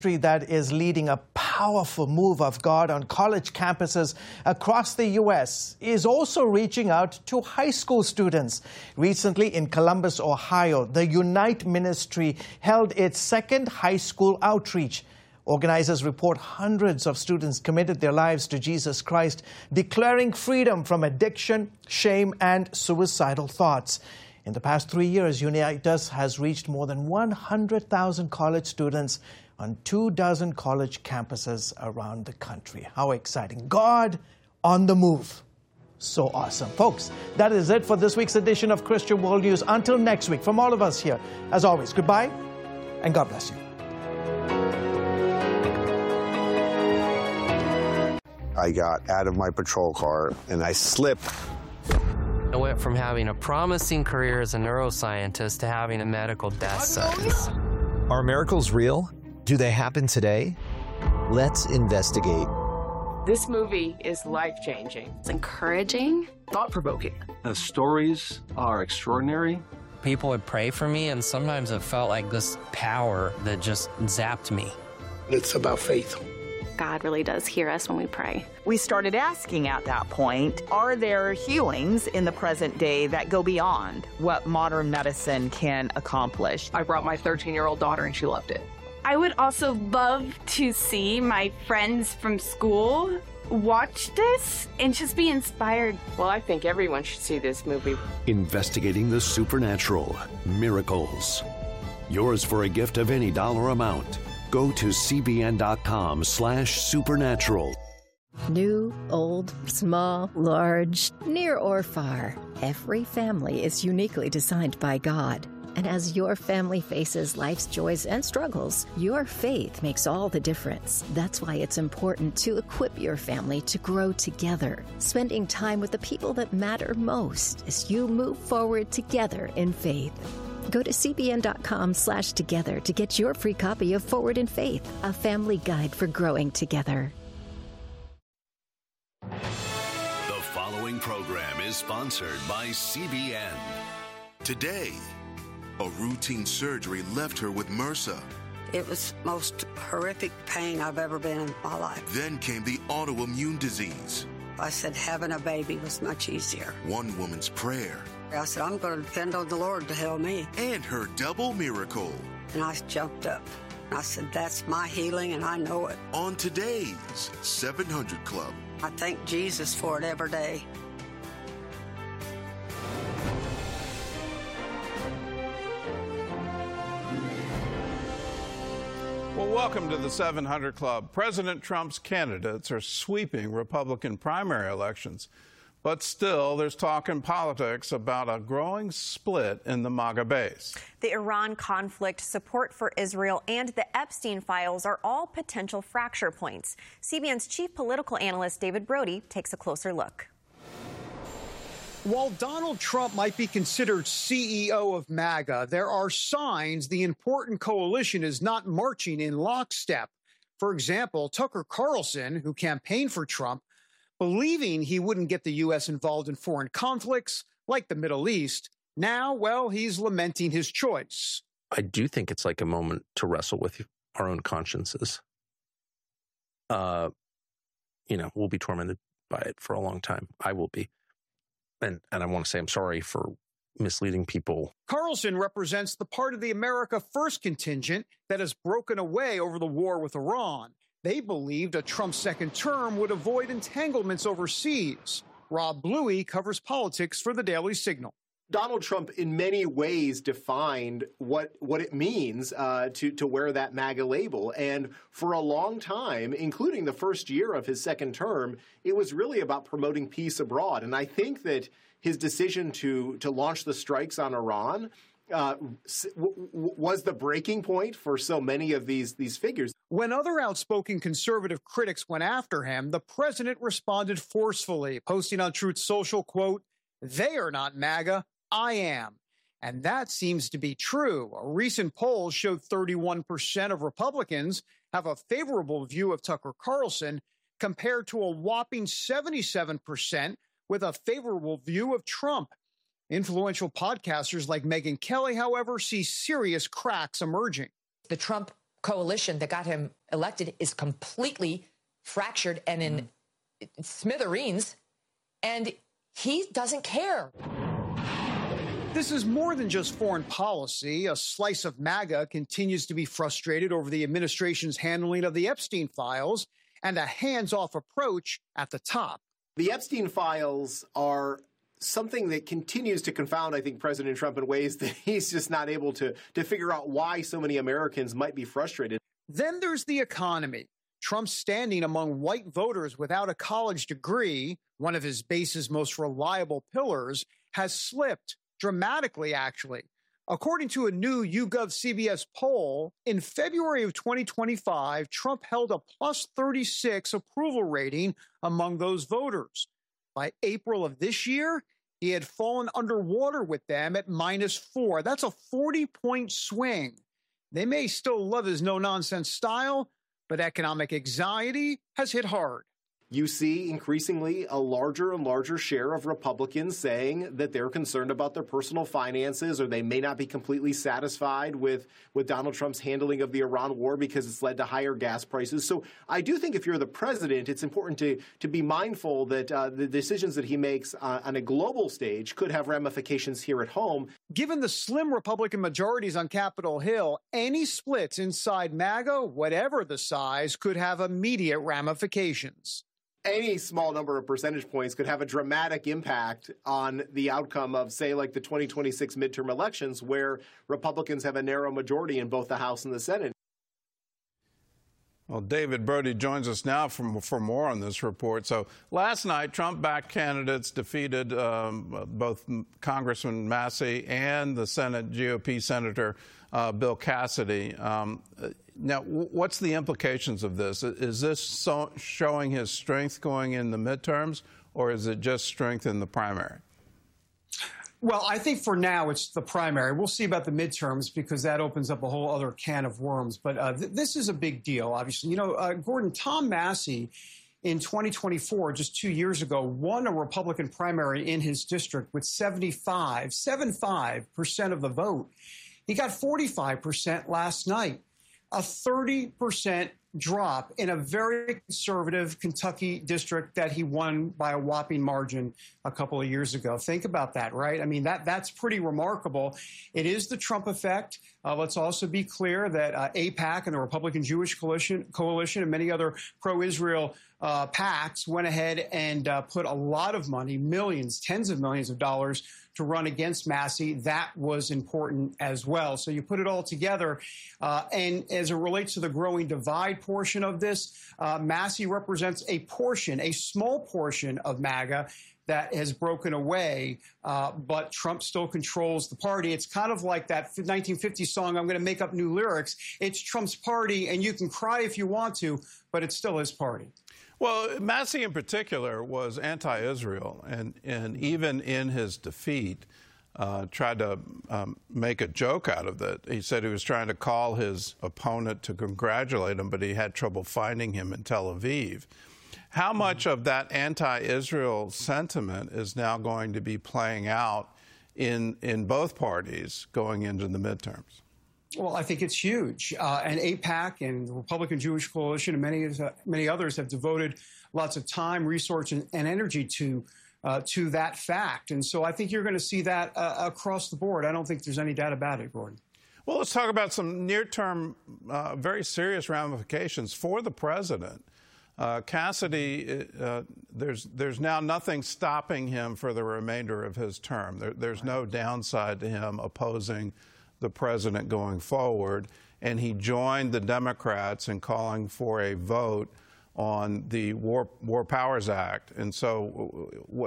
that is leading a powerful move of God on college campuses across the U.S. is also reaching out to high school students. Recently in Columbus, Ohio, the Unite Ministry held its second high school outreach. Organizers report hundreds of students committed their lives to Jesus Christ, declaring freedom from addiction, shame, and suicidal thoughts. In the past 3 years, Unite has reached more than 100,000 college students on 24 college campuses around the country. How exciting. God on the move. So awesome. Folks, that is it for this week's edition of Christian World News. Until next week, from all of us here, as always, goodbye and God bless you. I got out of my patrol car and I slipped. I went from having a promising career as a neuroscientist to having a medical death sentence. Are miracles real? Do they happen today? Let's investigate. This movie is life-changing. It's encouraging. Thought-provoking. The stories are extraordinary. People would pray for me, and sometimes it felt like this power that just zapped me. It's about faith. God really does hear us when we pray. We started asking at that point, are there healings in the present day that go beyond what modern medicine can accomplish? I brought my 13-year-old daughter, and she loved it. I would also love to see my friends from school watch this and just be inspired. Well, I think everyone should see this movie. Investigating the supernatural, miracles. Yours for a gift of any dollar amount. Go to cbn.com/supernatural. New, old, small, large, near or far, every family is uniquely designed by God. And as your family faces life's joys and struggles, your faith makes all the difference. That's why it's important to equip your family to grow together, spending time with the people that matter most as you move forward together in faith. Go to cbn.com/together to get your free copy of Forward in Faith, a family guide for growing together. The following program is sponsored by CBN. Today, a routine surgery left her with MRSA. It was the most horrific pain I've ever been in my life. Then came the autoimmune disease. I said having a baby was much easier. One woman's prayer. I said, I'm going to depend on the Lord to help me. And her double miracle. And I jumped up. I said, that's my healing, and I know it. On today's 700 Club. I thank Jesus for it every day. Well, welcome to the 700 Club. President Trump's candidates are sweeping Republican primary elections. But still, there's talk in politics about a growing split in the MAGA base. The Iran conflict, support for Israel, and the Epstein files are all potential fracture points. CBN's chief political analyst David Brody takes a closer look. While Donald Trump might be considered CEO of MAGA, there are signs the important coalition is not marching in lockstep. For example, Tucker Carlson, who campaigned for Trump, believing he wouldn't get the U.S. involved in foreign conflicts like the Middle East. Now, well, he's lamenting his choice. I do think it's like a moment to wrestle with our own consciences. We'll be tormented by it for a long time. I will be. And I want to say I'm sorry for misleading people. Carlson represents the part of the America First contingent that has broken away over the war with Iran. They believed a Trump second term would avoid entanglements overseas. Rob Bluey covers politics for the Daily Signal. Donald Trump, in many ways, defined what it means to wear that MAGA label. And for a long time, including the first year of his second term, it was really about promoting peace abroad. And I think that his decision to launch the strikes on Iran was the breaking point for so many of these figures. When other outspoken conservative critics went after him, the president responded forcefully, posting on Truth Social, quote, "They are not MAGA, I am." And that seems to be true. A recent poll showed 31% of Republicans have a favorable view of Tucker Carlson, compared to a whopping 77% with a favorable view of Trump. Influential podcasters like Megyn Kelly, however, see serious cracks emerging. The Trump coalition that got him elected is completely fractured and in smithereens, and he doesn't care. This is more than just foreign policy. A slice of MAGA continues to be frustrated over the administration's handling of the Epstein files and a hands-off approach at the top. The Epstein files are something that continues to confound, I think, President Trump in ways that he's just not able to figure out why so many Americans might be frustrated. Then there's the economy. Trump's standing among white voters without a college degree, one of his base's most reliable pillars, has slipped dramatically, actually. According to a new YouGov CBS poll, in February of 2025, Trump held a plus 36 approval rating among those voters. By April of this year, he had fallen underwater with them at -4. That's a 40-point swing. They may still love his no-nonsense style, but economic anxiety has hit hard. You see increasingly a larger and larger share of Republicans saying that they're concerned about their personal finances, or they may not be completely satisfied with Donald Trump's handling of the Iran war because it's led to higher gas prices. So I do think if you're the president, it's important to be mindful that the decisions that he makes on a global stage could have ramifications here at home. Given the slim Republican majorities on Capitol Hill, any splits inside MAGA, whatever the size, could have immediate ramifications. Any small number of percentage points could have a dramatic impact on the outcome of, say, like the 2026 midterm elections, where Republicans have a narrow majority in both the House and the Senate. Well, David Brody joins us now for more on this report. So last night, Trump-backed candidates defeated both Congressman Massey and the Senate GOP Senator Bill Cassidy. Now, what's the implications of this? Is this showing his strength going in the midterms, or is it just strength in the primary? Well, I think for now it's the primary. We'll see about the midterms because that opens up a whole other can of worms. But this is a big deal, obviously. You know, Gordon, Tom Massey in 2024, just 2 years ago, won a Republican primary in his district with 75% of the vote. He got 45% last night. A 30% drop in a very conservative Kentucky district that he won by a whopping margin a couple of years ago. Think about that, right? I mean, that's pretty remarkable. It is the Trump effect. Let's also be clear that AIPAC and the Republican Jewish Coalition and many other pro-Israel PACs went ahead and put a lot of money, millions, tens of millions of dollars to run against Massey. That was important as well. So you put it all together. And as it relates to the growing divide portion of this, Massey represents a small portion of MAGA that has broken away, but Trump still controls the party. It's kind of like that 1950 song, I'm going to make up new lyrics. It's Trump's party, and you can cry if you want to, but it's still his party. Well, Massey in particular was anti-Israel, and even in his defeat, tried to make a joke out of it. He said he was trying to call his opponent to congratulate him, but he had trouble finding him in Tel Aviv. How much of that anti-Israel sentiment is now going to be playing out in both parties going into the midterms? Well, I think it's huge. And AIPAC and the Republican Jewish Coalition and many others have devoted lots of time, resource, and energy to that fact. And so I think you're going to see that across the board. I don't think there's any doubt about it, Gordon. Well, let's talk about some near-term, very serious ramifications for the president. Cassidy, there's now nothing stopping him for the remainder of his term. There's no downside to him opposing the president going forward, and he joined the Democrats in calling for a vote on the War Powers Act. And so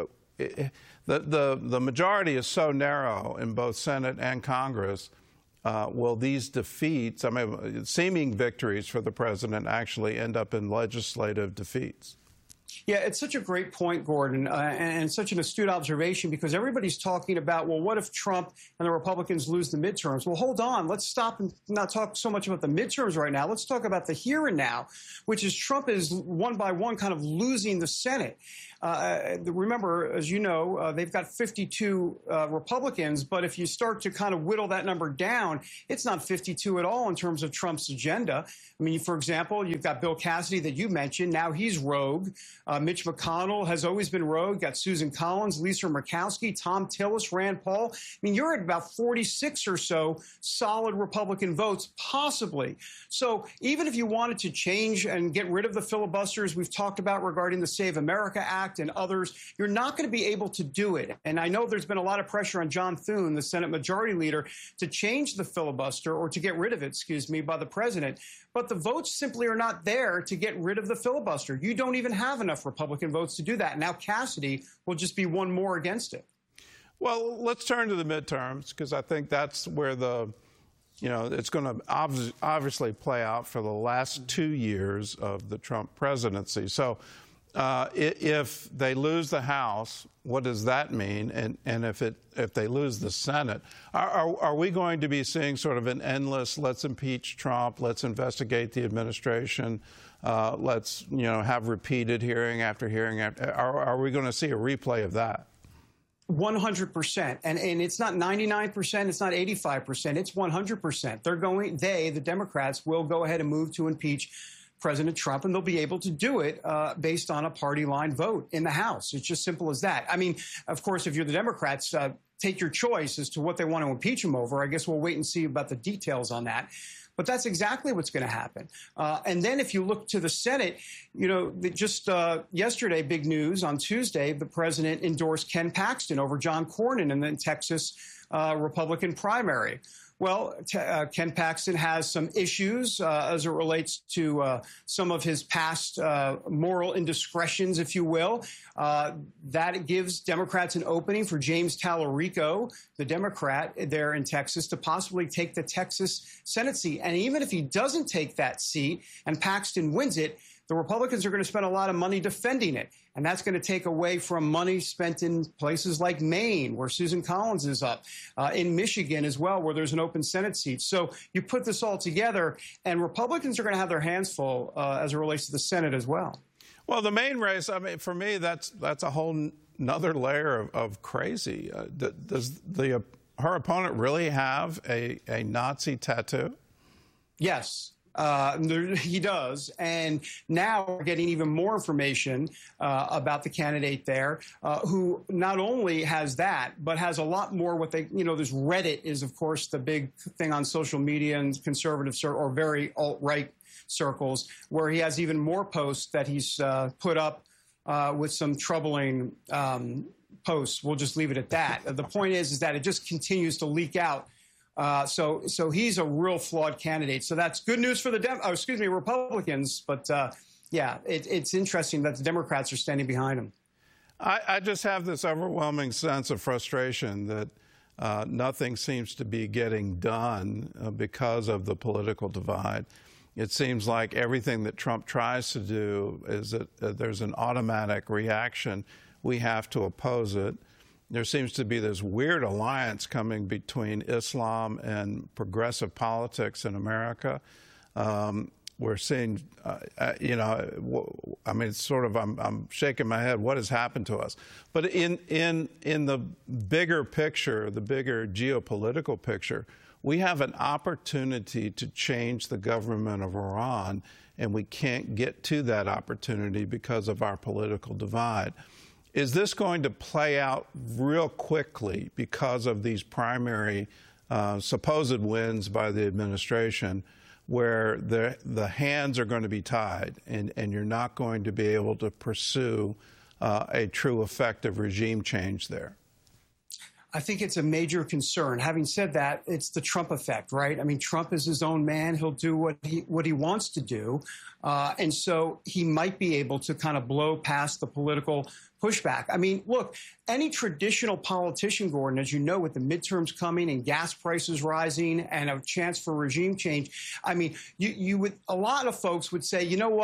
the majority is so narrow in both Senate and Congress. Will these defeats, I mean, seeming victories for the president, actually end up in legislative defeats? Yeah, it's such a great point, Gordon, and such an astute observation, because everybody's talking about, well, what if Trump and the Republicans lose the midterms? Well, hold on. Let's stop and not talk so much about the midterms right now. Let's talk about the here and now, which is Trump is one by one kind of losing the Senate. Remember, as you know, they've got 52 Republicans, but if you start to kind of whittle that number down, it's not 52 at all in terms of Trump's agenda. I mean, for example, you've got Bill Cassidy that you mentioned. Now he's rogue. Mitch McConnell has always been rogue. Got Susan Collins, Lisa Murkowski, Tom Tillis, Rand Paul. I mean, you're at about 46 or so solid Republican votes, possibly. So even if you wanted to change and get rid of the filibusters we've talked about regarding the Save America Act and others, you're not going to be able to do it. And I know there's been a lot of pressure on John Thune, the Senate Majority Leader, to change the filibuster, or to get rid of it, excuse me, by the president. But the votes simply are not there to get rid of the filibuster. You don't even have enough Republican votes to do that. Now Cassidy will just be one more against it. Well, let's turn to the midterms, because I think that's where it's going to obviously play out for the last 2 years of the Trump presidency. So if they lose the House, what does that mean? And if they lose the Senate, are we going to be seeing sort of an endless, let's impeach Trump, let's investigate the administration, let's have repeated hearing after hearing after? Are we going to see a replay of that? 100%. And it's not 99%, it's not 85%, it's 100%. The Democrats will go ahead and move to impeach President Trump, and they'll be able to do it based on a party line vote in the House. It's just simple as that. I mean, of course, if you're the Democrats, take your choice as to what they want to impeach him over. I guess we'll wait and see about the details on that. But that's exactly what's going to happen. And then if you look to the Senate, just yesterday, big news, on Tuesday, the president endorsed Ken Paxton over John Cornyn in the Texas Republican primary. Well, Ken Paxton has some issues as it relates to some of his past moral indiscretions, if you will. That gives Democrats an opening for James Tallarico, the Democrat there in Texas, to possibly take the Texas Senate seat. And even if he doesn't take that seat and Paxton wins it, the Republicans are going to spend a lot of money defending it. And that's going to take away from money spent in places like Maine, where Susan Collins is up, in Michigan as well, where there's an open Senate seat. So you put this all together, and Republicans are going to have their hands full as it relates to the Senate as well. Well, the Maine race, I mean, for me, that's a whole another layer of crazy. Does her opponent really have a Nazi tattoo? Yes. He does. And now we're getting even more information about the candidate there, who not only has that, but has a lot more this Reddit is, of course, the big thing on social media and conservative or very alt-right circles, where he has even more posts that he's put up with some troubling posts. We'll just leave it at that. The point is that it just continues to leak out. So he's a real flawed candidate. So that's good news for the Republicans. But it's interesting that the Democrats are standing behind him. I just have this overwhelming sense of frustration that nothing seems to be getting done because of the political divide. It seems like everything that Trump tries to do is that there's an automatic reaction. We have to oppose it. There seems to be this weird alliance coming between Islam and progressive politics in America. We're seeing, I mean, it's sort of, I'm shaking my head. What has happened to us? But in the bigger picture, the bigger geopolitical picture, we have an opportunity to change the government of Iran, and we can't get to that opportunity because of our political divide. Is this going to play out real quickly because of these primary supposed wins by the administration, where the hands are going to be tied and you're not going to be able to pursue a true effective regime change there? I think it's a major concern. Having said that, it's the Trump effect, right? I mean, Trump is his own man. He'll do what he wants to do. And so he might be able to kind of blow past the political pushback. I mean, look, any traditional politician, Gordon, as you know, with the midterms coming and gas prices rising and a chance for regime change, I mean, a lot of folks would say, you know what?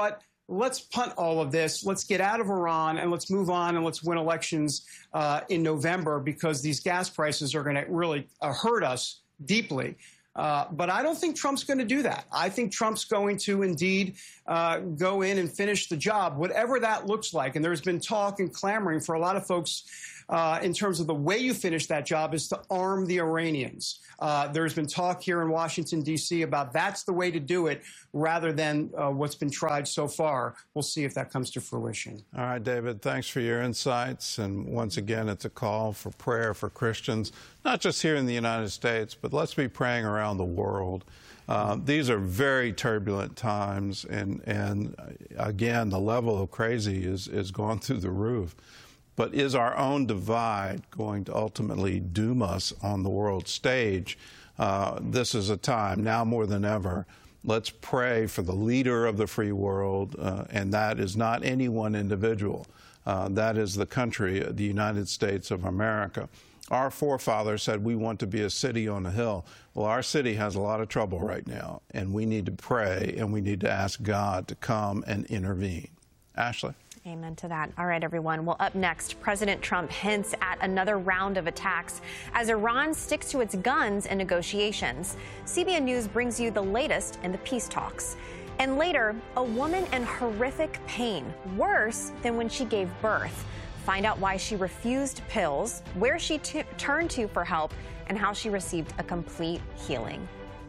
let's punt all of this. Let's get out of Iran and let's move on and let's win elections in November, because these gas prices are going to really hurt us deeply. But I don't think Trump's going to do that. I think Trump's going to indeed go in and finish the job, whatever that looks like. And there's been talk and clamoring for a lot of folks in terms of the way you finish that job is to arm the Iranians. There's been talk here in Washington, D.C. about that's the way to do it rather than what's been tried so far. We'll see if that comes to fruition. All right, David, thanks for your insights. And once again, it's a call for prayer for Christians, not just here in the United States, but let's be praying around the world. These are very turbulent times. And again, the level of crazy is going through the roof. But is our own divide going to ultimately doom us on the world stage? This is a time, now more than ever, let's pray for the leader of the free world, and that is not any one individual. That is the country, the United States of America. Our forefathers said we want to be a city on a hill. Well, our city has a lot of trouble right now, and we need to pray, and we need to ask God to come and intervene. Ashley? Amen to that. All right, everyone. Well, up next, President Trump hints at another round of attacks as Iran sticks to its guns in negotiations. CBN News brings you the latest in the peace talks. And later, a woman in horrific pain, worse than when she gave birth. Find out why she refused pills, where she turned to for help, and how she received a complete healing.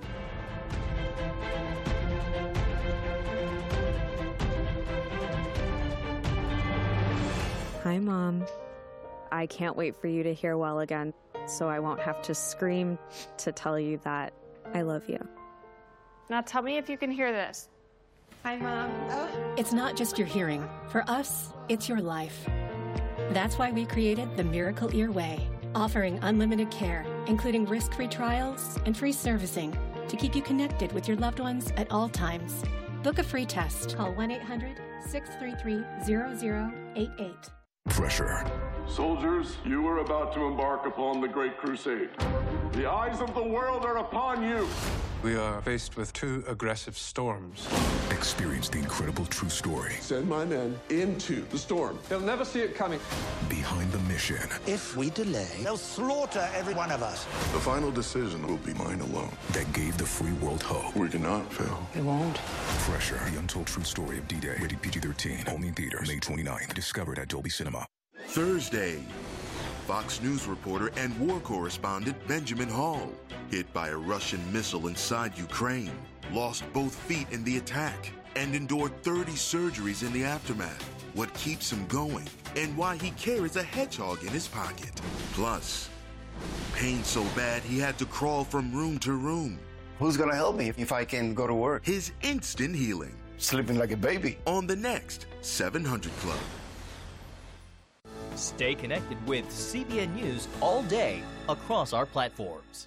Hi, Mom. I can't wait for you to hear well again, so I won't have to scream to tell you that I love you. Now tell me if you can hear this. Hi, Mom. It's not just your hearing. For us, it's your life. That's why we created the Miracle Ear Way, offering unlimited care, including risk-free trials and free servicing to keep you connected with your loved ones at all times. Book a free test. Call 1-800-633-0088. Pressure. Soldiers, you are about to embark upon the Great Crusade. The eyes of the world are upon you. We are faced with two aggressive storms. Experience the incredible true story. Send my men into the storm. They'll never see it coming. Behind the mission. If we delay, they'll slaughter every one of us. The final decision will be mine alone. That gave the free world hope. We cannot fail. It won't. Pressure. The untold true story of D-Day. Rated PG-13. Only in theaters. May 29th. Discovered at Dolby Cinema. Thursday, Fox News reporter and war correspondent Benjamin Hall, hit by a Russian missile inside Ukraine, lost both feet in the attack, and endured 30 surgeries in the aftermath. What keeps him going, and why he carries a hedgehog in his pocket. Plus, pain so bad he had to crawl from room to room. Who's gonna help me if I can go to work? His instant healing. Sleeping like a baby. On the next 700 Club. Stay connected with CBN News all day across our platforms.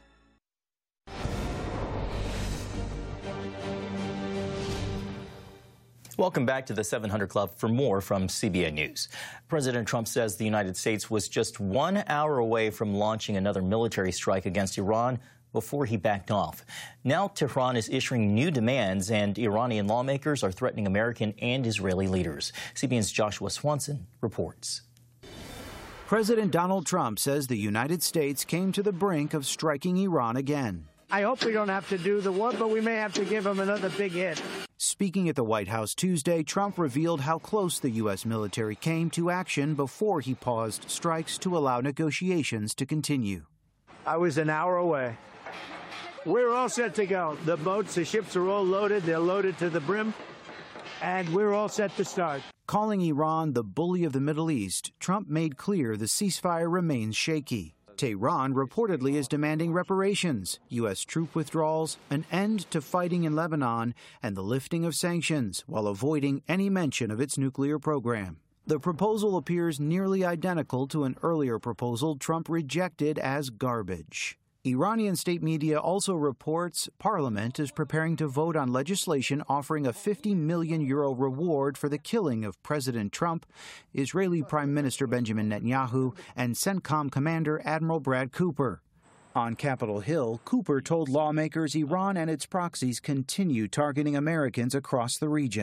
Welcome back to the 700 Club for more from CBN News. President Trump says the United States was just 1 hour away from launching another military strike against Iran before he backed off. Now Tehran is issuing new demands, and Iranian lawmakers are threatening American and Israeli leaders. CBN's Joshua Swanson reports. President Donald Trump says the United States came to the brink of striking Iran again. I hope we don't have to do the one, but we may have to give them another big hit. Speaking at the White House Tuesday, Trump revealed how close the U.S. military came to action before he paused strikes to allow negotiations to continue. I was an hour away. We're all set to go. The boats, the ships are all loaded. They're loaded to the brim. And we're all set to start. Calling Iran the bully of the Middle East, Trump made clear the ceasefire remains shaky. Tehran reportedly is demanding reparations, U.S. troop withdrawals, an end to fighting in Lebanon, and the lifting of sanctions, while avoiding any mention of its nuclear program. The proposal appears nearly identical to an earlier proposal Trump rejected as garbage. Iranian state media also reports Parliament is preparing to vote on legislation offering a €50 million reward for the killing of President Trump, Israeli Prime Minister Benjamin Netanyahu, and CENTCOM Commander Admiral Brad Cooper. On Capitol Hill, Cooper told lawmakers Iran and its proxies continue targeting Americans across the region.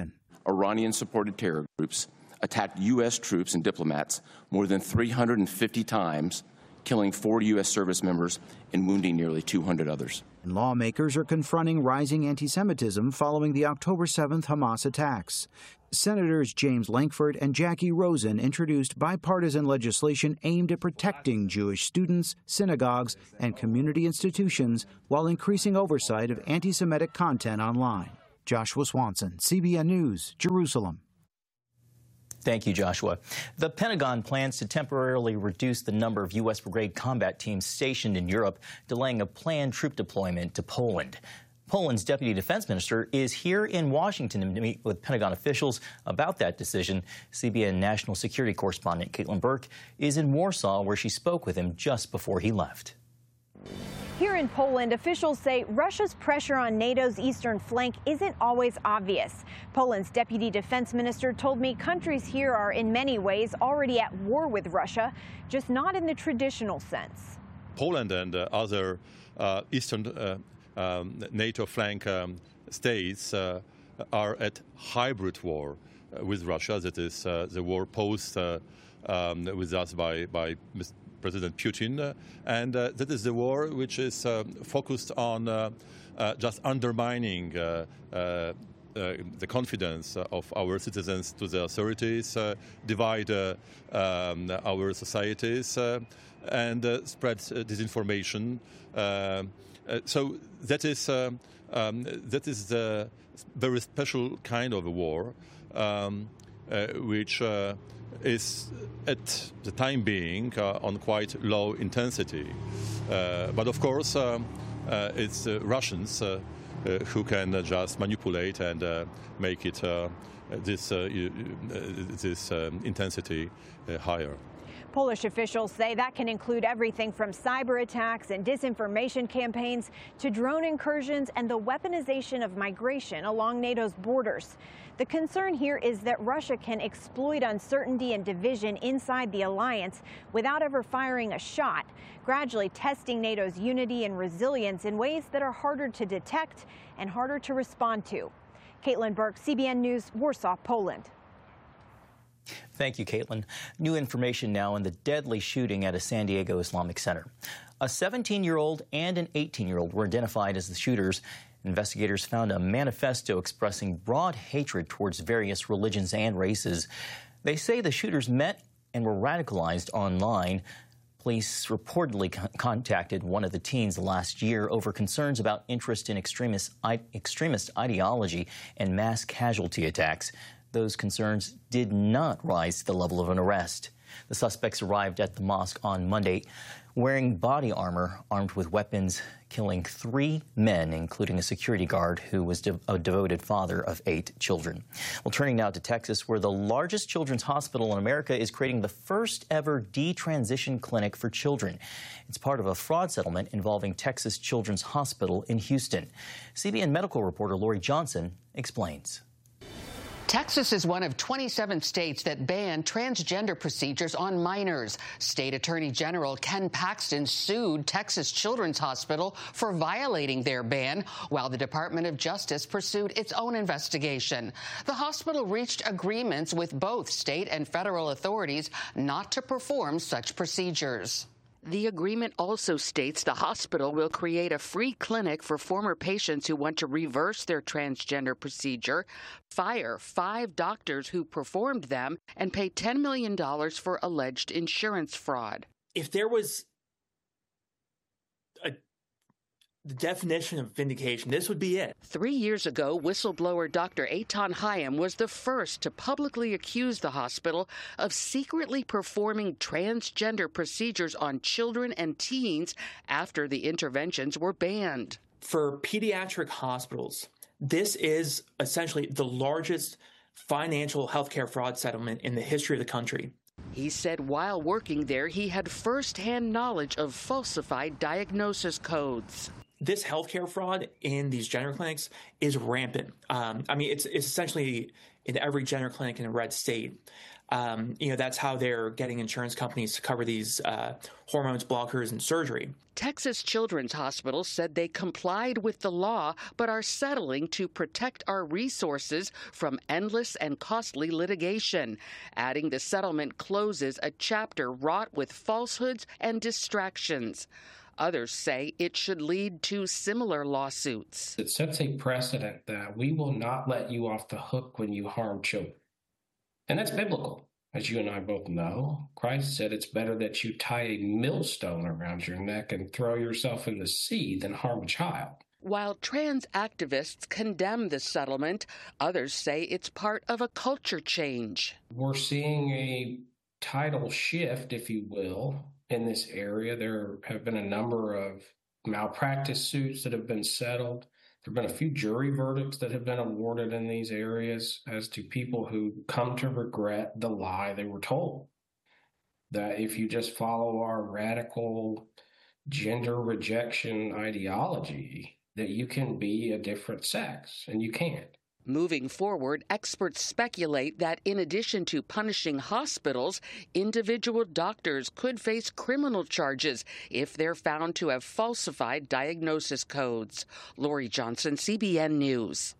Iranian-supported terror groups attacked U.S. troops and diplomats more than 350 times, killing 4 U.S. service members and wounding nearly 200 others. Lawmakers are confronting rising anti-Semitism following the October 7th Hamas attacks. Senators James Lankford and Jackie Rosen introduced bipartisan legislation aimed at protecting Jewish students, synagogues, and community institutions while increasing oversight of anti-Semitic content online. Joshua Swanson, CBN News, Jerusalem. Thank you, Joshua. The Pentagon plans to temporarily reduce the number of U.S. brigade combat teams stationed in Europe, delaying a planned troop deployment to Poland. Poland's deputy defense minister is here in Washington to meet with Pentagon officials about that decision. CBN national security correspondent Caitlin Burke is in Warsaw, where she spoke with him just before he left. Here in Poland, officials say Russia's pressure on NATO's eastern flank isn't always obvious. Poland's deputy defense minister told me countries here are in many ways already at war with Russia, just not in the traditional sense. Poland and other eastern NATO flank states are at hybrid war with Russia. That is the war posed with us by President Putin, and that is the war which is focused on just undermining the confidence of our citizens to the authorities, divide our societies, and spread disinformation. So that is the very special kind of a war, which is at the time being on quite low intensity. But of course, it's Russians who can just manipulate and make it this intensity higher. Polish officials say that can include everything from cyber attacks and disinformation campaigns to drone incursions and the weaponization of migration along NATO's borders. The concern here is that Russia can exploit uncertainty and division inside the alliance without ever firing a shot, gradually testing NATO's unity and resilience in ways that are harder to detect and harder to respond to. Caitlin Burke, CBN News, Warsaw, Poland. Thank you, Caitlin. New information now on the deadly shooting at a San Diego Islamic Center. A 17-year-old and an 18-year-old were identified as the shooters. Investigators found a manifesto expressing broad hatred towards various religions and races. They say the shooters met and were radicalized online. Police reportedly contacted one of the teens last year over concerns about interest in extremist ideology and mass casualty attacks. Those concerns did not rise to the level of an arrest. The suspects arrived at the mosque on Monday wearing body armor, armed with weapons, killing 3 men, including a security guard who was a devoted father of 8 children. Well, turning now to Texas, where the largest children's hospital in America is creating the first ever detransition clinic for children. It's part of a fraud settlement involving Texas Children's Hospital in Houston. CBN medical reporter Lori Johnson explains. Texas is one of 27 states that ban transgender procedures on minors. State Attorney General Ken Paxton sued Texas Children's Hospital for violating their ban, while the Department of Justice pursued its own investigation. The hospital reached agreements with both state and federal authorities not to perform such procedures. The agreement also states the hospital will create a free clinic for former patients who want to reverse their transgender procedure, fire 5 doctors who performed them, and pay $10 million for alleged insurance fraud. If there was the definition of vindication, this would be it. 3 years ago, whistleblower Dr. Eitan Hayim was the first to publicly accuse the hospital of secretly performing transgender procedures on children and teens after the interventions were banned. For pediatric hospitals, this is essentially the largest financial healthcare fraud settlement in the history of the country. He said while working there, he had firsthand knowledge of falsified diagnosis codes. This healthcare fraud in these gender clinics is rampant. It's essentially in every gender clinic in a red state. That's how they're getting insurance companies to cover these hormones, blockers, and surgery. Texas Children's Hospital said they complied with the law, but are settling to protect our resources from endless and costly litigation, adding the settlement closes a chapter wrought with falsehoods and distractions. Others say it should lead to similar lawsuits. It sets a precedent that we will not let you off the hook when you harm children. And that's biblical. As you and I both know, Christ said it's better that you tie a millstone around your neck and throw yourself in the sea than harm a child. While trans activists condemn the settlement, others say it's part of a culture change. We're seeing a tidal shift, if you will, in this area. There have been a number of malpractice suits that have been settled. There have been a few jury verdicts that have been awarded in these areas as to people who come to regret the lie they were told. That if you just follow our radical gender rejection ideology, that you can be a different sex, and you can't. Moving forward, experts speculate that in addition to punishing hospitals, individual doctors could face criminal charges if they're found to have falsified diagnosis codes. Lori Johnson, CBN News.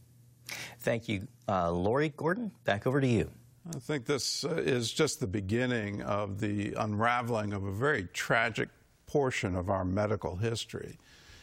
Thank you, Lori. Gordon, back over to you. I think this is just the beginning of the unraveling of a very tragic portion of our medical history.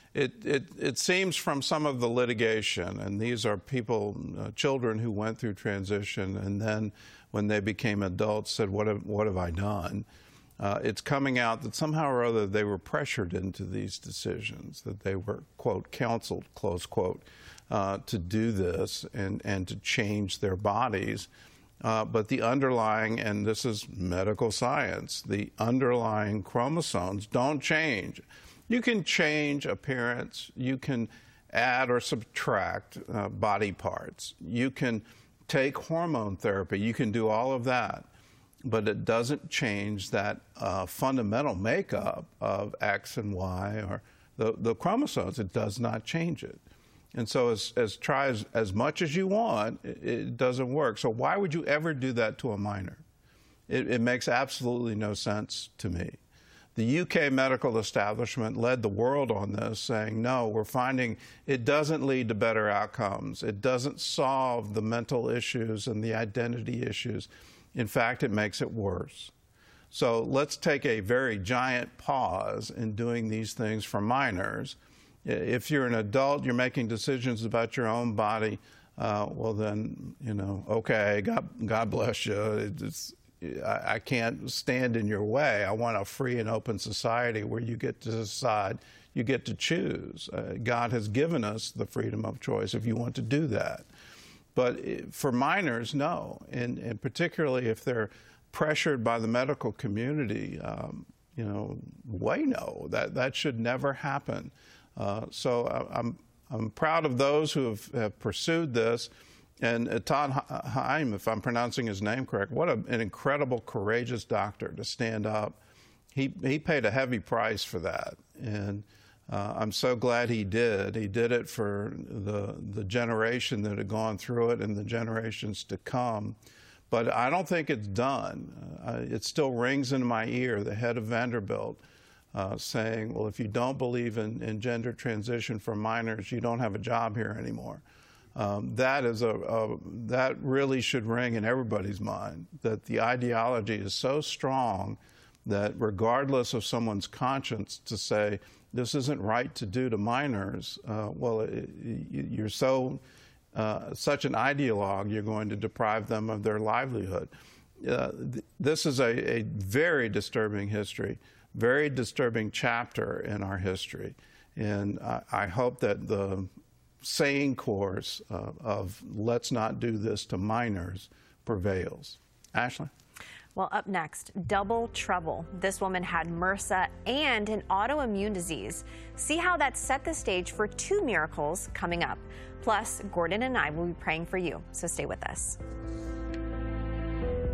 It seems from some of the litigation, and these are people, children who went through transition and then when they became adults said, what have I done? It's coming out that somehow or other they were pressured into these decisions, that they were, quote, counseled, close quote, to do this and to change their bodies. But the underlying, and this is medical science, the underlying chromosomes don't change. You can change appearance. You can add or subtract body parts. You can take hormone therapy. You can do all of that. But it doesn't change that fundamental makeup of X and Y or the chromosomes. It does not change it. And so try as much as you want, it doesn't work. So why would you ever do that to a minor? It makes absolutely no sense to me. The UK medical establishment led the world on this, saying, no, we're finding it doesn't lead to better outcomes. It doesn't solve the mental issues and the identity issues. In fact, it makes it worse. So let's take a very giant pause in doing these things for minors. If you're an adult, you're making decisions about your own body, well then, okay, God bless you. I can't stand in your way. I want a free and open society where you get to decide, you get to choose. God has given us the freedom of choice if you want to do that. But for minors, no, and particularly if they're pressured by the medical community, way no, that should never happen. So I'm proud of those who have pursued this. And Todd Heim, if I'm pronouncing his name correct, what an incredible, courageous doctor to stand up. He paid a heavy price for that, and I'm so glad he did. He did it for the generation that had gone through it and the generations to come. But I don't think it's done. It still rings in my ear, the head of Vanderbilt saying, well, if you don't believe in gender transition for minors, you don't have a job here anymore. That really should ring in everybody's mind, that the ideology is so strong that regardless of someone's conscience to say this isn't right to do to minors, you're such an ideologue, you're going to deprive them of their livelihood. This is a very disturbing history, very disturbing chapter in our history. And I hope that the sane course of let's not do this to minors prevails. Ashley? Well, up next, double trouble. This woman had MRSA and an autoimmune disease. See how that set the stage for 2 miracles coming up. Plus, Gordon and I will be praying for you, so stay with us.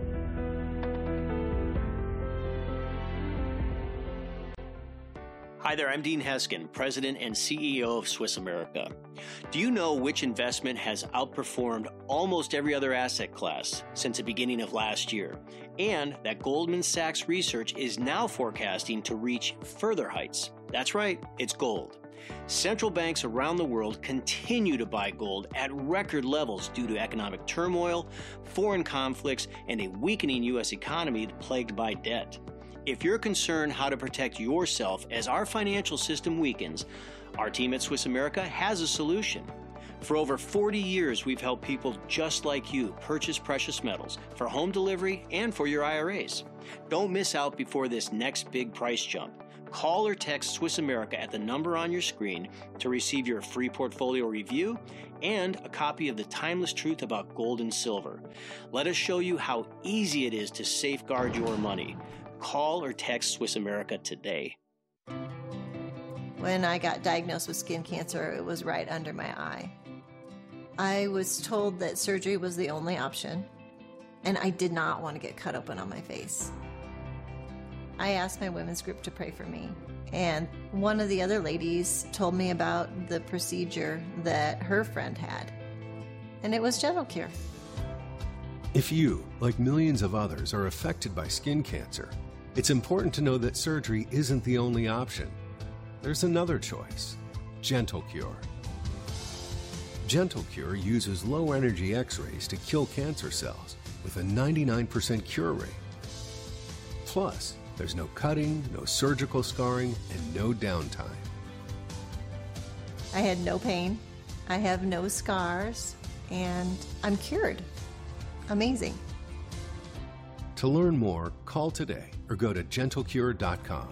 Hi Hi there, I'm Dean Heskin, President and CEO of Swiss America. Do you know which investment has outperformed almost every other asset class since the beginning of last year? And that Goldman Sachs research is now forecasting to reach further heights. That's right, it's gold. Central banks around the world continue to buy gold at record levels due to economic turmoil, foreign conflicts, and a weakening U.S. economy plagued by debt. If you're concerned how to protect yourself as our financial system weakens, our team at Swiss America has a solution. For over 40 years, we've helped people just like you purchase precious metals for home delivery and for your IRAs. Don't miss out before this next big price jump. Call or text Swiss America at the number on your screen to receive your free portfolio review and a copy of The Timeless Truth About Gold and Silver. Let us show you how easy it is to safeguard your money. Call or text Swiss America today. When I got diagnosed with skin cancer, it was right under my eye. I was told that surgery was the only option, and I did not want to get cut open on my face. I asked my women's group to pray for me, and one of the other ladies told me about the procedure that her friend had, and it was Gentle Cure. If you, like millions of others, are affected by skin cancer, it's important to know that surgery isn't the only option. There's another choice, Gentle Cure. Gentle Cure uses low-energy X-rays to kill cancer cells with a 99% cure rate. Plus, there's no cutting, no surgical scarring, and no downtime. I had no pain, I have no scars, and I'm cured. Amazing. To learn more, call today or go to gentlecure.com.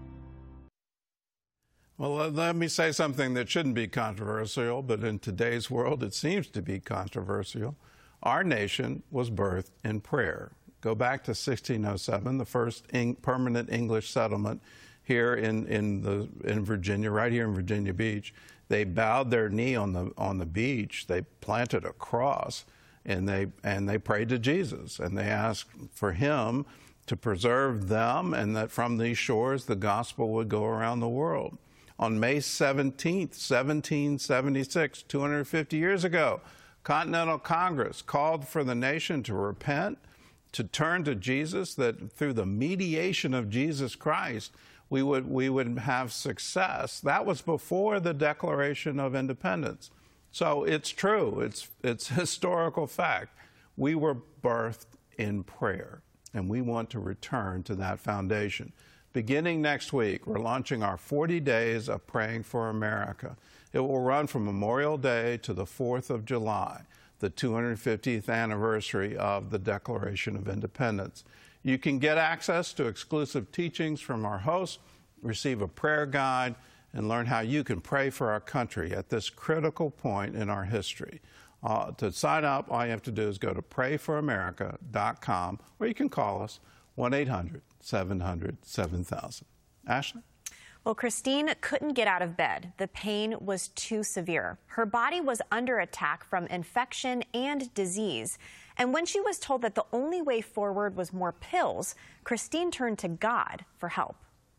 Well, let me say something that shouldn't be controversial, but in today's world it seems to be controversial. Our nation was birthed in prayer. Go back to 1607, the first permanent English settlement here in Virginia, right here in Virginia Beach. They bowed their knee on the beach. They planted a cross, and they prayed to Jesus, and they asked for him to preserve them, and that from these shores the gospel would go around the world. On May 17th, 1776, 250 years ago, Continental Congress called for the nation to repent, to turn to Jesus, that through the mediation of Jesus Christ, we would have success. That was before the Declaration of Independence. So it's true. It's historical fact. We were birthed in prayer, and we want to return to that foundation. Beginning next week, we're launching our 40 Days of Praying for America. It will run from Memorial Day to the 4th of July, the 250th anniversary of the Declaration of Independence. You can get access to exclusive teachings from our hosts, receive a prayer guide, and learn how you can pray for our country at this critical point in our history. To sign up, all you have to do is go to prayforamerica.com, or you can call us 1-800-700-7000. Ashley? Well, Christine couldn't get out of bed. The pain was too severe. Her body was under attack from infection and disease. And when she was told that the only way forward was more pills, Christine turned to God for help.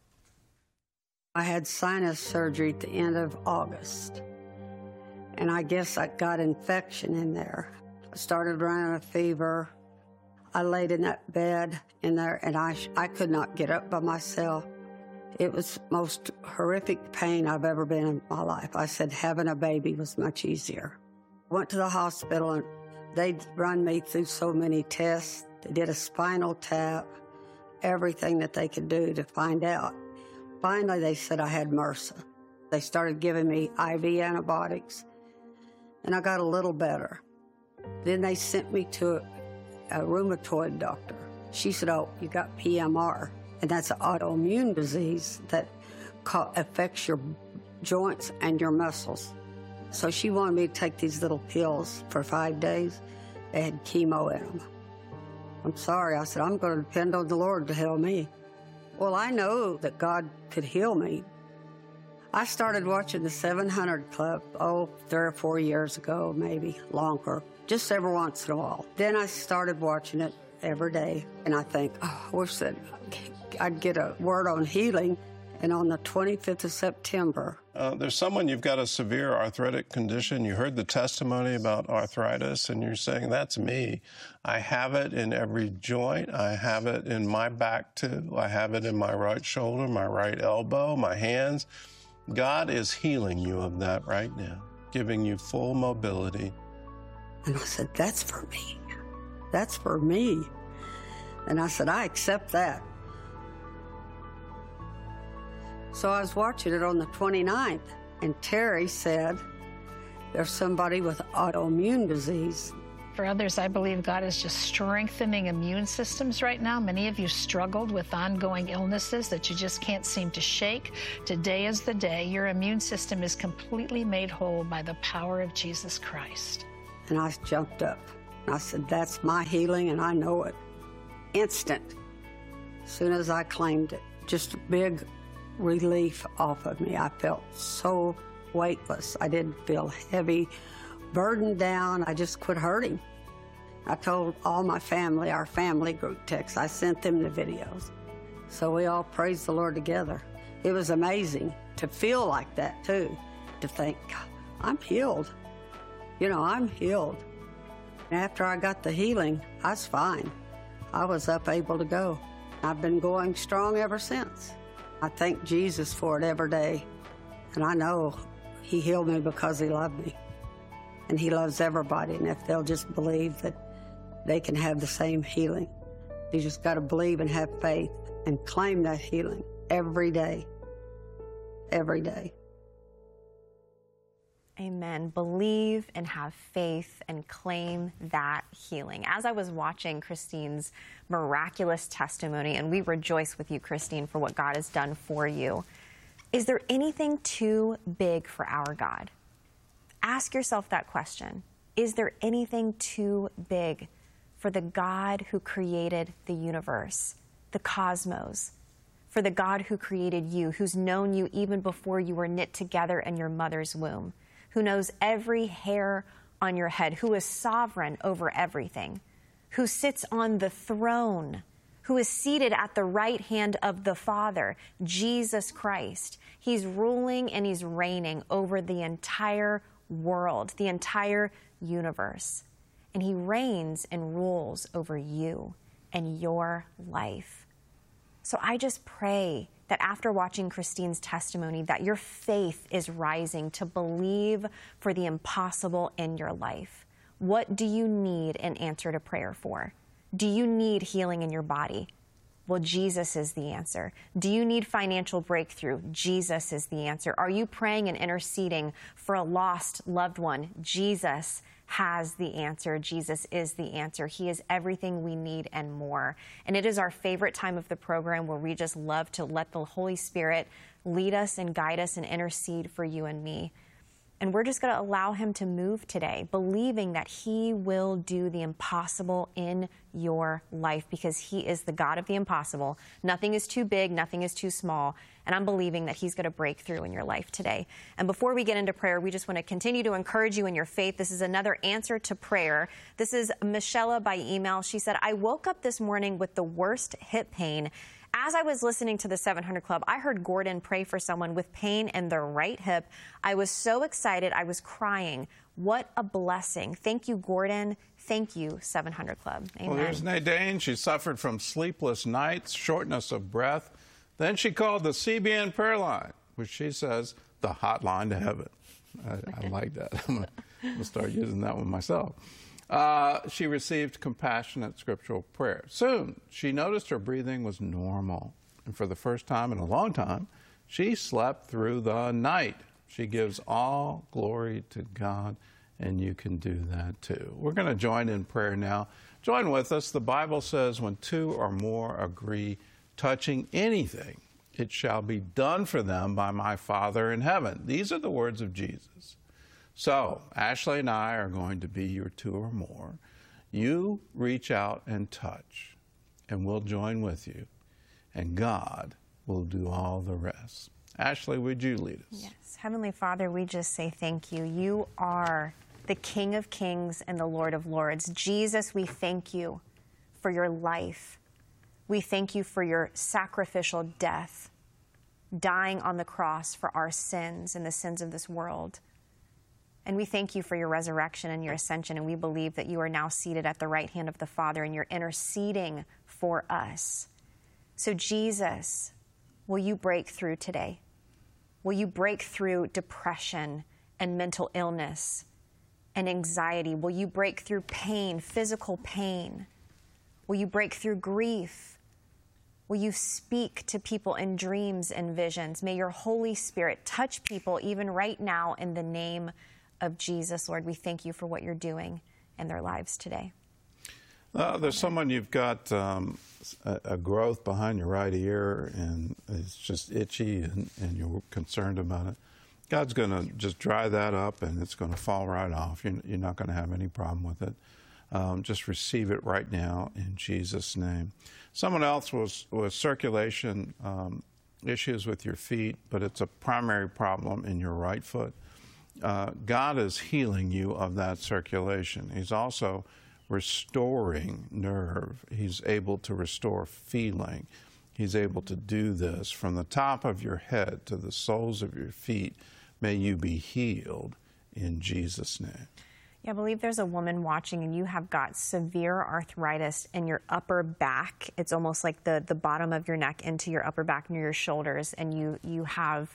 I had sinus surgery at the end of August, and I guess I got infection in there. I started running a fever. I laid in that bed in there, and I could not get up by myself. It was the most horrific pain I've ever been in my life. I said having a baby was much easier. Went to the hospital, and they'd run me through so many tests. They did a spinal tap, everything that they could do to find out. Finally, they said I had MRSA. They started giving me IV antibiotics, and I got a little better. Then they sent me to a rheumatoid doctor. She said, oh, you got PMR, and that's an autoimmune disease that affects your joints and your muscles. So she wanted me to take these little pills for 5 days. They had chemo in them. I'm sorry. I said, I'm going to depend on the Lord to heal me. Well, I know that God could heal me. I started watching the 700 Club, 3 or 4 years ago, maybe longer, just every once in a while. Then I started watching it every day, and I think, oh, I wish that I'd get a word on healing. And on the 25th of September, there's someone, you've got a severe arthritic condition. You heard the testimony about arthritis, and you're saying, that's me. I have it in every joint. I have it in my back, too. I have it in my right shoulder, my right elbow, my hands. God is healing you of that right now, giving you full mobility. And I said, that's for me. That's for me. And I said, I accept that. So I was watching it on the 29th, and Terry said, there's somebody with autoimmune disease. For others, I believe God is just strengthening immune systems right now. Many of you struggled with ongoing illnesses that you just can't seem to shake. Today is the day your immune system is completely made whole by the power of Jesus Christ. And I jumped up. I said, that's my healing, and I know it. Instant. As soon as I claimed it, just a big relief off of me. I felt so weightless. I didn't feel heavy, burdened down. I just quit hurting. I told all my family, our family group text, I sent them the videos. So we all praised the Lord together. It was amazing to feel like that too, to think, I'm healed. You know, I'm healed. And after I got the healing, I was fine. I was up able to go. I've been going strong ever since. I thank Jesus for it every day. And I know he healed me because he loved me. And he loves everybody. And if they'll just believe that they can have the same healing, you just got to believe and have faith and claim that healing every day. Every day. Amen. Believe and have faith and claim that healing. As I was watching Christine's miraculous testimony, and we rejoice with you, Christine, for what God has done for you, is there anything too big for our God? Ask yourself that question. Is there anything too big for the God who created the universe, the cosmos, for the God who created you, who's known you even before you were knit together in your mother's womb, who knows every hair on your head, who is sovereign over everything, who sits on the throne, who is seated at the right hand of the Father, Jesus Christ. He's ruling and he's reigning over the entire world, the entire universe. And he reigns and rules over you and your life. So I just pray that after watching Christine's testimony, that your faith is rising to believe for the impossible in your life. What do you need an answer to prayer for? Do you need healing in your body? Well, Jesus is the answer. Do you need financial breakthrough? Jesus is the answer. Are you praying and interceding for a lost loved one? Jesus has the answer. Jesus is the answer. He is everything we need and more. And it is our favorite time of the program where we just love to let the Holy Spirit lead us and guide us and intercede for you and me. And we're just going to allow him to move today, believing that he will do the impossible in your life because he is the God of the impossible. Nothing is too big, nothing is too small. And I'm believing that he's going to break through in your life today. And before we get into prayer, we just want to continue to encourage you in your faith. This is another answer to prayer. This is Michelle by email. She said, I woke up this morning with the worst hip pain. As I was listening to the 700 Club, I heard Gordon pray for someone with pain in their right hip. I was so excited. I was crying. What a blessing. Thank you, Gordon. Thank you, 700 Club. Amen. Well, here's Nadine. She suffered from sleepless nights, shortness of breath. Then she called the CBN prayer line, which she says, the hotline to heaven. I like that. I'm going to start using that one myself. She received compassionate scriptural prayer. Soon, she noticed her breathing was normal. And for the first time in a long time, she slept through the night. She gives all glory to God, and you can do that too. We're going to join in prayer now. Join with us. The Bible says when two or more agree touching anything, it shall be done for them by my Father in heaven. These are the words of Jesus. So, Ashley and I are going to be your two or more. You reach out and touch, and we'll join with you, and God will do all the rest. Ashley, would you lead us? Yes. Heavenly Father, we just say thank you. You are the King of Kings and the Lord of Lords. Jesus, we thank you for your life. We thank you for your sacrificial death. dying on the cross for our sins and the sins of this world. And we thank you for your resurrection and your ascension, and we believe that you are now seated at the right hand of the Father and you're interceding for us. So Jesus, will you break through today? Will you break through depression and mental illness and anxiety? Will you break through pain, physical pain? Will you break through grief? Will you speak to people in dreams and visions? May your Holy Spirit touch people even right now in the name of Jesus. Lord, we thank you for what you're doing in their lives today. There's someone, you've got a growth behind your right ear, and it's just itchy, and you're concerned about it. God's going to just dry that up, and it's going to fall right off. You're not going to have any problem with it. Just receive it right now in Jesus' name. Someone else was circulation issues with your feet, but it's a primary problem in your right foot. God is healing you of that circulation. He's also restoring nerve. He's able to restore feeling. He's able to do this from the top of your head to the soles of your feet. May you be healed in Jesus' name. Yeah, I believe there's a woman watching and you have got severe arthritis in your upper back. It's almost like the bottom of your neck into your upper back near your shoulders, and you have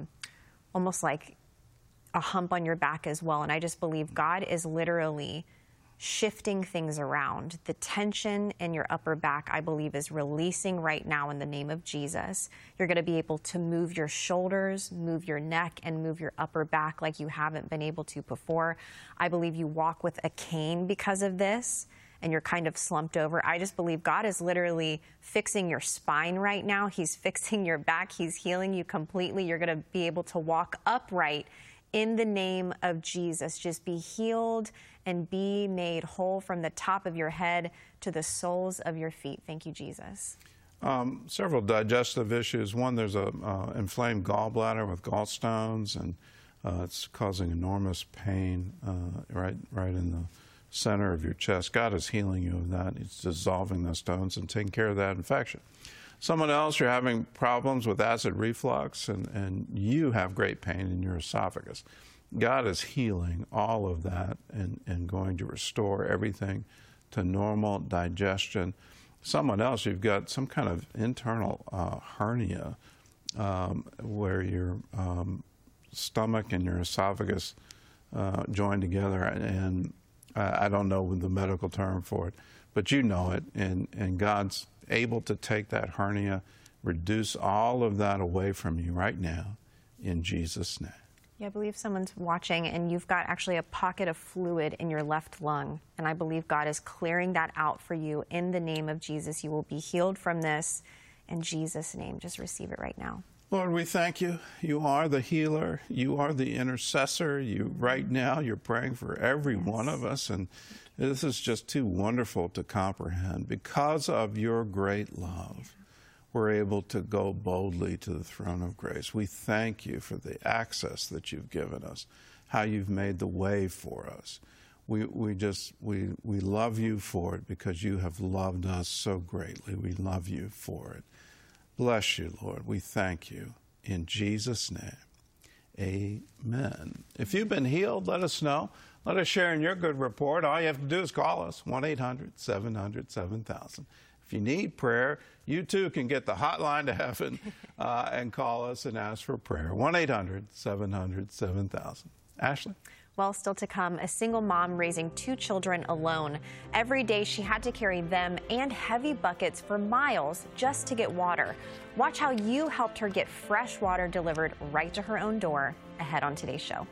almost like a hump on your back as well. And I just believe God is literally shifting things around. The tension in your upper back, I believe, is releasing right now in the name of Jesus. You're going to be able to move your shoulders, move your neck, and move your upper back like you haven't been able to before. I believe you walk with a cane because of this, and you're kind of slumped over. I just believe God is literally fixing your spine right now. He's fixing your back. He's healing you completely. You're going to be able to walk upright in the name of Jesus. Just be healed and be made whole from the top of your head to the soles of your feet. Thank you, Jesus. Several digestive issues. One, there's a inflamed gallbladder with gallstones, and it's causing enormous pain right in the center of your chest. God is healing you of that. He's dissolving those stones and taking care of that infection. Someone else, you're having problems with acid reflux, and you have great pain in your esophagus. God is healing all of that and going to restore everything to normal digestion. Someone else, you've got some kind of internal hernia where your stomach and your esophagus join together, and I don't know the medical term for it, but you know it, and God's able to take that hernia, reduce all of that away from you right now in Jesus' name. Yeah, I believe someone's watching and you've got actually a pocket of fluid in your left lung, and I believe God is clearing that out for you in the name of Jesus. You will be healed from this in Jesus' name. Just receive it right now. Lord, we thank you. You are the healer. You are the intercessor. Right now, you're praying for every one of us, and this is just too wonderful to comprehend. Because of your great love, we're able to go boldly to the throne of grace. We thank you for the access that you've given us, how you've made the way for us. We love you for it because you have loved us so greatly. We love you for it. Bless you, Lord. We thank you. In Jesus' name, amen. If you've been healed, let us know. Let us share in your good report. All you have to do is call us, 1-800-700-7000. If you need prayer, you too can get the hotline to heaven and call us and ask for prayer. 1-800-700-7000. Ashley? Well, still to come, a single mom raising 2 children alone. Every day she had to carry them and heavy buckets for miles just to get water. Watch how you helped her get fresh water delivered right to her own door ahead on today's show.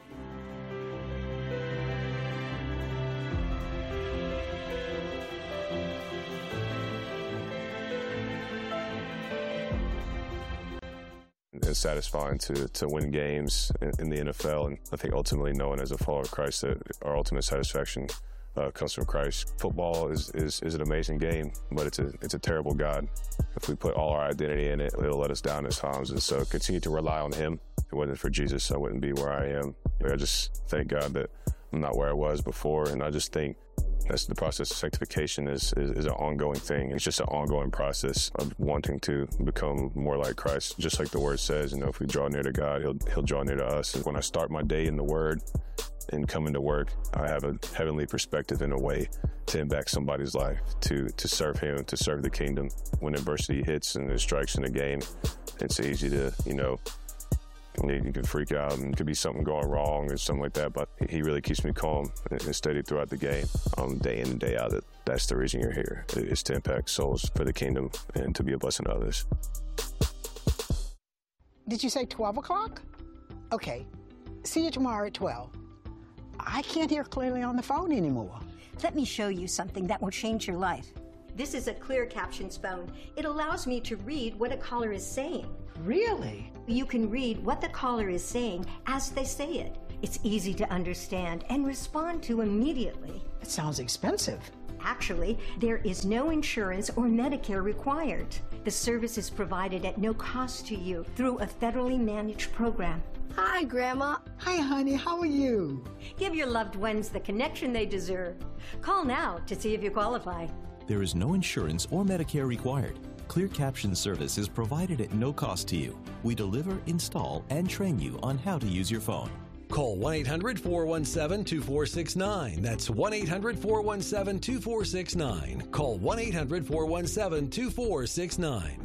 It's satisfying to win games in the NFL, and I think ultimately knowing as a follower of Christ that our ultimate satisfaction comes from Christ. Football is an amazing game, but it's a terrible God. If we put all our identity in it, it'll let us down at times, and so continue to rely on Him. If it wasn't for Jesus, I wouldn't be where I am. I just thank God that I'm not where I was before, and I just think That's the process of sanctification is an ongoing thing. It's just an ongoing process of wanting to become more like Christ. Just like the Word says, if we draw near to God, He'll draw near to us. And when I start my day in the Word and come into work, I have a heavenly perspective in a way to impact somebody's life, to serve Him, to serve the kingdom. When adversity hits and there's strikes in the game, it's easy to, you can freak out and could be something going wrong or something like that, but He really keeps me calm and steady throughout the game, day in and day out. That's the reason you're here. It's to impact souls for the kingdom and to be a blessing to others. Did you say 12 o'clock? Okay. See you tomorrow at 12. I can't hear clearly on the phone anymore. Let me show you something that will change your life. This is a clear captions phone. It allows me to read what a caller is saying. Really? You can read what the caller is saying as they say it. It's easy to understand and respond to immediately. It sounds expensive. Actually, there is no insurance or Medicare required. The service is provided at no cost to you through a federally managed program. Hi, Grandma. Hi, honey. How are you? Give your loved ones the connection they deserve. Call now to see if you qualify. There is no insurance or Medicare required. Clear Caption service is provided at no cost to you. We deliver, install, and train you on how to use your phone. Call 1-800-417-2469. That's 1-800-417-2469. Call 1-800-417-2469.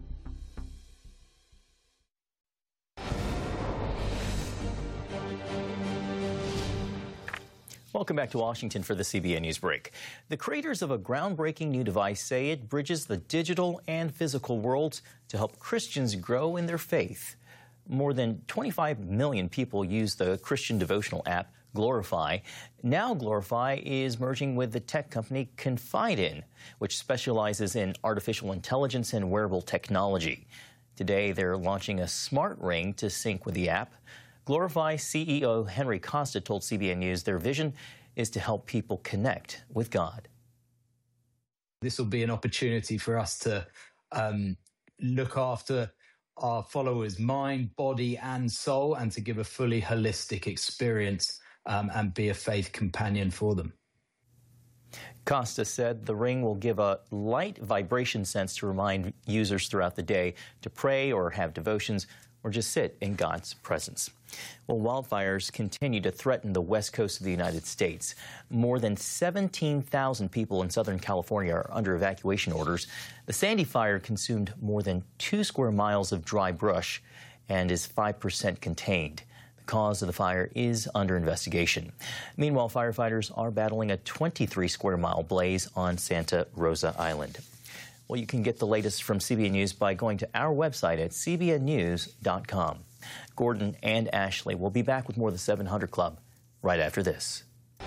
Welcome back to Washington for the CBN News Break. The creators of a groundbreaking new device say it bridges the digital and physical worlds to help Christians grow in their faith. More than 25 million people use the Christian devotional app Glorify. Now Glorify is merging with the tech company Confide, which specializes in artificial intelligence and wearable technology. Today, they're launching a smart ring to sync with the app. Glorify CEO Henry Costa told CBN News their vision is to help people connect with God. This will be an opportunity for us to look after our followers' mind, body and soul, and to give a fully holistic experience and be a faith companion for them. Costa said the ring will give a light vibration sense to remind users throughout the day to pray or have devotions or just sit in God's presence. Well, wildfires continue to threaten the west coast of the United States. More than 17,000 people in Southern California are under evacuation orders. The Sandy fire consumed more than 2 square miles of dry brush and is 5% contained. The cause of the fire is under investigation. Meanwhile, firefighters are battling a 23 square mile blaze on Santa Rosa Island. Well, you can get the latest from CBN News by going to our website at cbnnews.com. Gordon and Ashley will be back with more of the 700 Club right after this.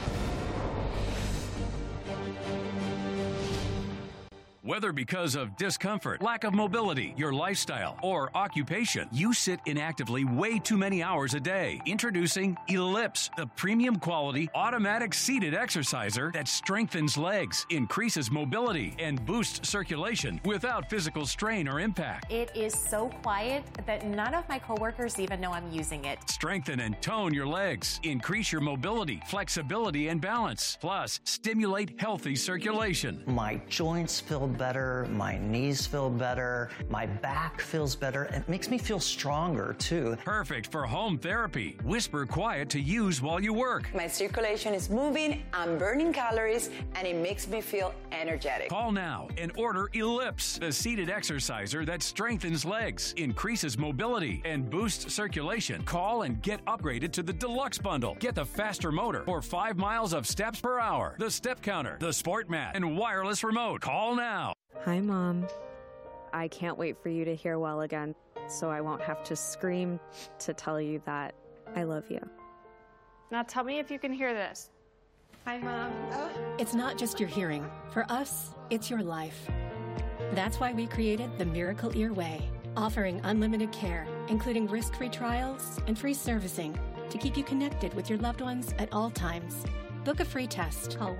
Whether because of discomfort, lack of mobility, your lifestyle, or occupation, you sit inactively way too many hours a day. Introducing Ellipse, the premium quality automatic seated exerciser that strengthens legs, increases mobility, and boosts circulation without physical strain or impact. It is so quiet that none of my coworkers even know I'm using it. Strengthen and tone your legs, increase your mobility, flexibility, and balance. Plus, stimulate healthy circulation. My joints feel better, my knees feel better, my back feels better. It makes me feel stronger too. Perfect for home therapy. Whisper quiet to use while you work. My circulation is moving, I'm burning calories, and it makes me feel energetic. Call now and order Ellipse, the seated exerciser that strengthens legs, increases mobility, and boosts circulation. Call and get upgraded to the Deluxe Bundle. Get the faster motor for 5 miles of steps per hour, the step counter, the sport mat, and wireless remote. Call now. Hi, Mom. I can't wait for you to hear well again, so I won't have to scream to tell you that I love you. Now tell me if you can hear this. Hi, Mom. It's not just your hearing. For us, it's your life. That's why we created the Miracle Ear Way, offering unlimited care, including risk-free trials and free servicing to keep you connected with your loved ones at all times. Book a free test. Call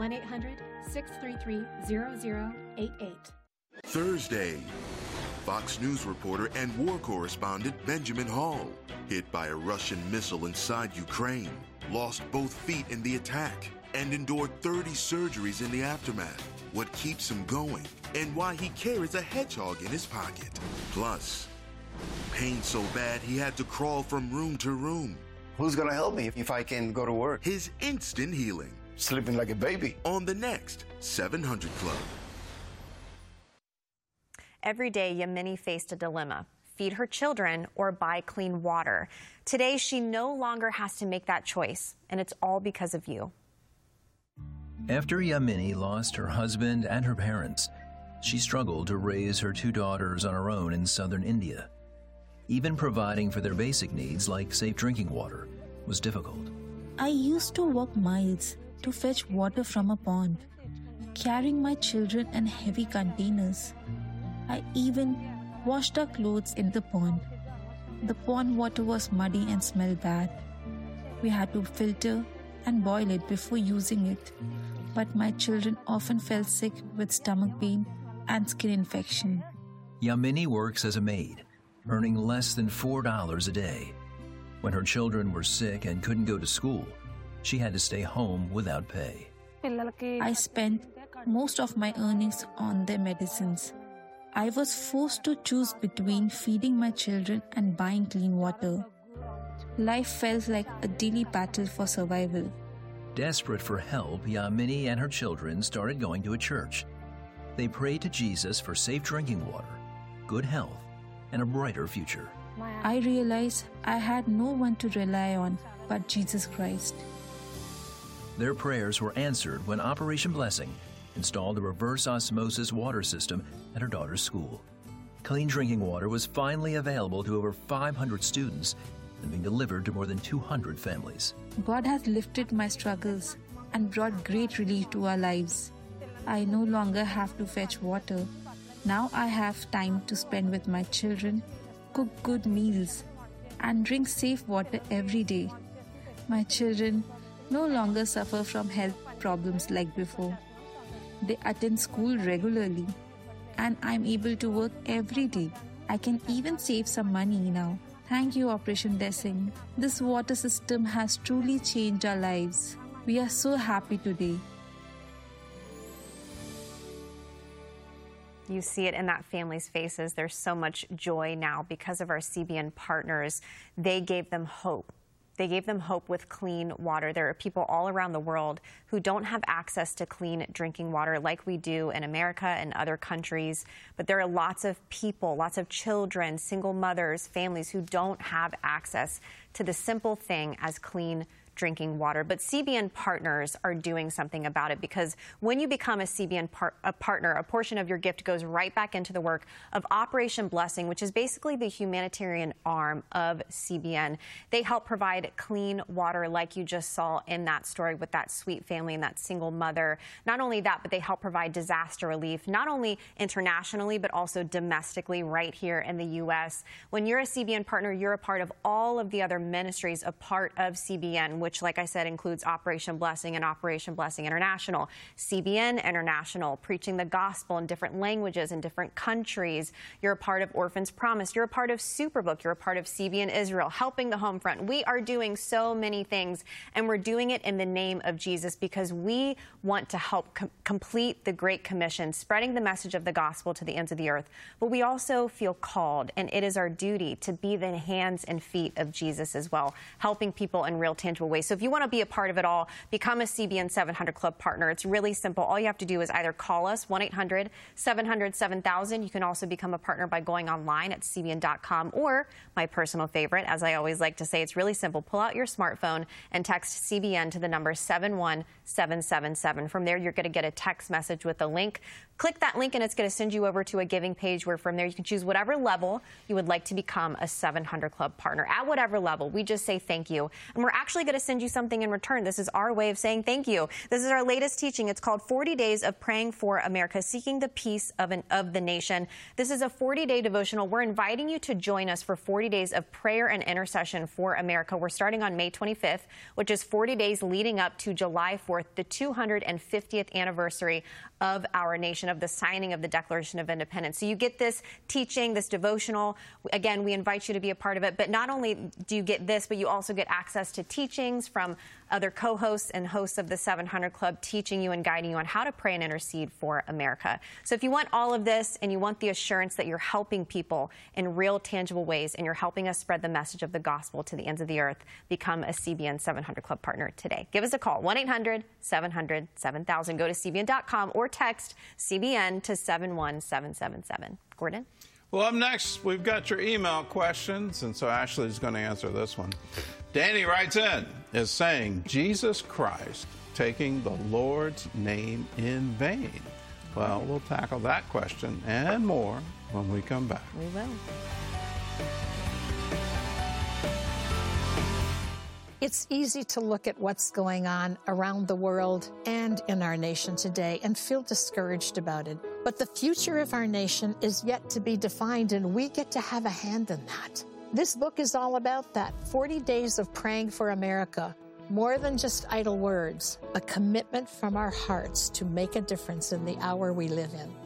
1-800-633-0088. Thursday, Fox News reporter and war correspondent Benjamin Hall, hit by a Russian missile inside Ukraine, lost both feet in the attack, and endured 30 surgeries in the aftermath, what keeps him going, and why he carries a hedgehog in his pocket. Plus, pain so bad he had to crawl from room to room. Who's gonna help me if I can go to work? His instant healing. Sleeping like a baby. On the next 700 Club. Every day, Yamini faced a dilemma: feed her children or buy clean water. Today, she no longer has to make that choice, and it's all because of you. After Yamini lost her husband and her parents, she struggled to raise her 2 daughters on her own in southern India. Even providing for their basic needs, like safe drinking water, was difficult. I used to walk miles to fetch water from a pond, carrying my children in heavy containers. I even washed our clothes in the pond. The pond water was muddy and smelled bad. We had to filter and boil it before using it, but my children often fell sick with stomach pain and skin infection. Yamini works as a maid, earning less than $4 a day. When her children were sick and couldn't go to school, she had to stay home without pay. I spent most of my earnings on their medicines. I was forced to choose between feeding my children and buying clean water. Life felt like a daily battle for survival. Desperate for help, Yamini and her children started going to a church. They prayed to Jesus for safe drinking water, good health, and a brighter future. I realized I had no one to rely on but Jesus Christ. Their prayers were answered when Operation Blessing installed a reverse osmosis water system at her daughter's school. Clean drinking water was finally available to over 500 students and being delivered to more than 200 families. God has lifted my struggles and brought great relief to our lives. I no longer have to fetch water. Now I have time to spend with my children, cook good meals, and drink safe water every day. My children no longer suffer from health problems like before. They attend school regularly, and I'm able to work every day. I can even save some money now. Thank you, Operation Blessing. This water system has truly changed our lives. We are so happy today. You see it in that family's faces. There's so much joy now because of our CBN partners. They gave them hope. They gave them hope with clean water. There are people all around the world who don't have access to clean drinking water like we do in America and other countries. But there are lots of people, lots of children, single mothers, families who don't have access to the simple thing as clean drinking water. But CBN partners are doing something about it, because when you become a CBN partner, a portion of your gift goes right back into the work of Operation Blessing, which is basically the humanitarian arm of CBN. They help provide clean water like you just saw in that story with that sweet family and that single mother. Not only that, but they help provide disaster relief, not only internationally, but also domestically right here in the U.S. When you're a CBN partner, you're a part of all of the other ministries a part of CBN, which, like I said, includes Operation Blessing and Operation Blessing International, CBN International, preaching the gospel in different languages in different countries. You're a part of Orphans Promise. You're a part of Superbook. You're a part of CBN Israel, helping the home front. We are doing so many things, and we're doing it in the name of Jesus because we want to help complete the Great Commission, spreading the message of the gospel to the ends of the earth. But we also feel called, and it is our duty to be the hands and feet of Jesus as well, helping people in real, tangible ways. So if you want to be a part of it all, become a CBN 700 Club partner. It's really simple. All you have to do is either call us, 1-800-700-7000. You can also become a partner by going online at cbn.com, or my personal favorite, as I always like to say, it's really simple. Pull out your smartphone and text CBN to the number 71777. From there, you're going to get a text message with a link. Click that link and it's going to send you over to a giving page where from there you can choose whatever level you would like to become a 700 Club partner. At whatever level, we just say thank you. And we're actually going to send you something in return. This is our way of saying thank you. This is our latest teaching. It's called 40 Days of Praying for America, Seeking the Peace of the Nation. This is a 40-day devotional. We're inviting you to join us for 40 days of prayer and intercession for America. We're starting on May 25th, which is 40 days leading up to July 4th, the 250th anniversary of our nation, of the signing of the Declaration of Independence. So you get this teaching, this devotional. Again, we invite you to be a part of it. But not only do you get this, but you also get access to teachings from other co-hosts and hosts of the 700 Club teaching you and guiding you on how to pray and intercede for America. So if you want all of this and you want the assurance that you're helping people in real, tangible ways and you're helping us spread the message of the gospel to the ends of the earth, become a CBN 700 Club partner today. Give us a call, 1-800-700-7000. Go to CBN.com or text CBN to 71777. Gordon? Well, up next, we've got your email questions, and so Ashley's going to answer this one. Danny writes in, is saying Jesus Christ taking the Lord's name in vain? Well, we'll tackle that question and more when we come back. We will. It's easy to look at what's going on around the world and in our nation today and feel discouraged about it. But the future of our nation is yet to be defined, and we get to have a hand in that. This book is all about that. 40 Days of Praying for America. More than just idle words, a commitment from our hearts to make a difference in the hour we live in.